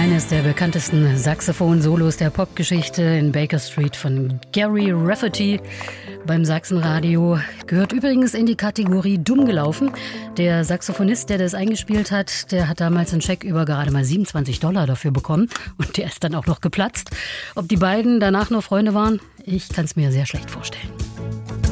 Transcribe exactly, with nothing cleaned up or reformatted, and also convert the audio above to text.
Eines der bekanntesten Saxophon-Solos der Popgeschichte in Baker Street von Gary Rafferty beim Sachsenradio. Gehört übrigens in die Kategorie dumm gelaufen. Der Saxophonist, der das eingespielt hat, der hat damals einen Scheck über gerade mal siebenundzwanzig Dollar dafür bekommen. Und der ist dann auch noch geplatzt. Ob die beiden danach noch Freunde waren, ich kann es mir sehr schlecht vorstellen.